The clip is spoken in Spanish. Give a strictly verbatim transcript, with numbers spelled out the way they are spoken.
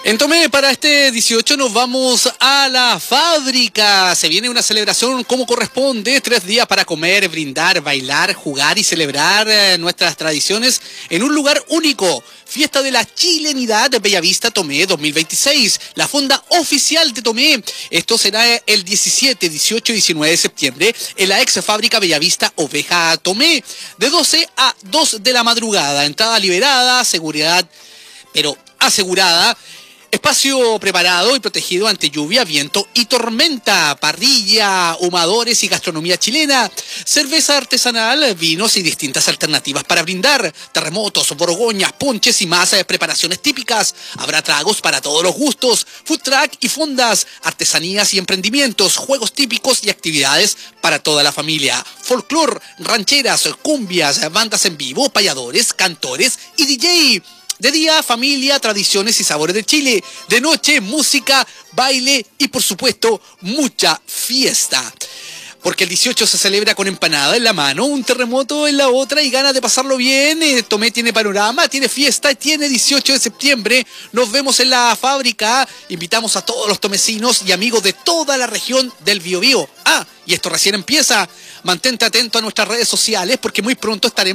En Tomé, para este dieciocho nos vamos a la fábrica. Se viene una celebración como corresponde, tres días para comer, brindar, bailar, jugar y celebrar eh, nuestras tradiciones en un lugar único. Fiesta de la Chilenidad de Bellavista Tomé dos mil veintiséis, la fonda oficial de Tomé. Esto será el diecisiete, dieciocho y diecinueve de septiembre en la ex fábrica Bellavista Oveja Tomé, de doce a dos de la madrugada. Entrada liberada, seguridad, pero asegurada. Espacio preparado y protegido ante lluvia, viento y tormenta. Parrilla, humadores y gastronomía chilena. Cerveza artesanal, vinos y distintas alternativas para brindar. Terremotos, borgoñas, ponches y más eh, preparaciones típicas. Habrá tragos para todos los gustos. Food truck y fondas. Artesanías y emprendimientos. Juegos típicos y actividades para toda la familia. Folclor, rancheras, cumbias, bandas en vivo, payadores, cantores y D J. De día, familia, tradiciones y sabores de Chile. De noche, música, baile y, por supuesto, mucha fiesta. Porque el dieciocho se celebra con empanada en la mano, un terremoto en la otra y ganas de pasarlo bien. Eh, Tomé tiene panorama, tiene fiesta, tiene dieciocho de septiembre. Nos vemos en la fábrica. Invitamos a todos los tomecinos y amigos de toda la región del Biobío. Ah, y esto recién empieza. Mantente atento a nuestras redes sociales porque muy pronto estaremos